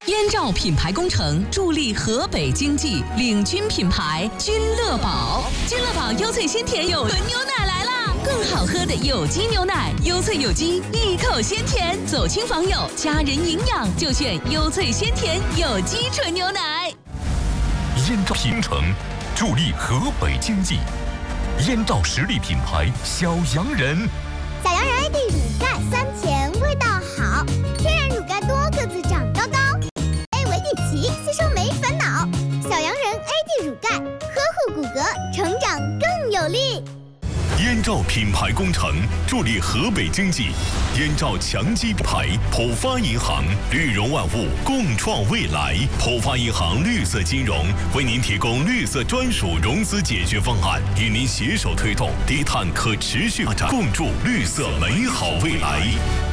燕赵品牌工程助力河北经济，领军品牌君乐宝。君乐宝优萃鲜甜有纯牛奶来啦！更好喝的有机牛奶，优萃有机，一口鲜甜。走亲访友，家人营养就选优萃鲜甜有机纯牛奶。 燕赵品城助力河北经济，燕赵实力品牌小洋人。 小洋人 AD 乳钙酸甜，味道好，天然乳钙多，个子长高高。A 维底奇，吸收没烦恼。小洋人 AD 乳钙，呵护骨骼，成长更有力。 燕赵品牌工程助力河北经济，燕赵强基品牌浦发银行，绿融万物，共创未来。浦发银行绿色金融为您提供绿色专属融资解决方案，与您携手推动低碳可持续发展，共筑绿色美好未来。